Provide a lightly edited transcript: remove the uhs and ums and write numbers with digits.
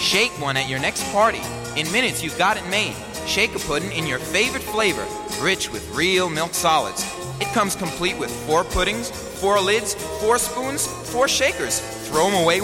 Shake one at your next party. In minutes, you've got it made. Shake-a-Puddin' in your favorite flavor, rich with real milk solids. It comes complete with 4 puddings, 4 lids, 4 spoons, 4 shakers. Throw them away